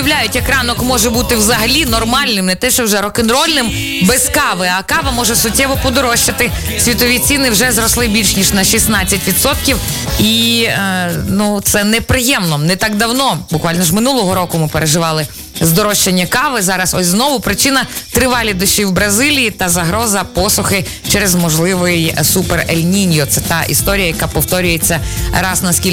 уявляють, як ранок може бути взагалі нормальним, не те, що вже рок-н-рольним, без кави. А кава може суттєво подорожчати. Світові ціни вже зросли більш ніж на 16%. І, це неприємно. Не так давно, буквально ж минулого року ми переживали здорожчання кави. Зараз ось знову причина – тривалі дощі в Бразилії та загроза посухи через можливий супер Ель-Ніньо. Це та історія, яка повторюється раз на